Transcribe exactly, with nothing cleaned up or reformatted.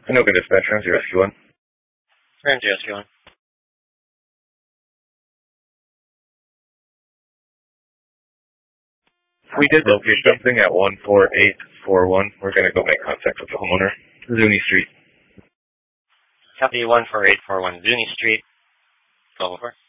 Anoka Dispatch, Ramsey Rescue one. Ramsey Rescue one. We did locate something at one four eight four one. We're going to go make contact with the homeowner. Zuni Street. Copy one four eight four one Zuni Street. Go over.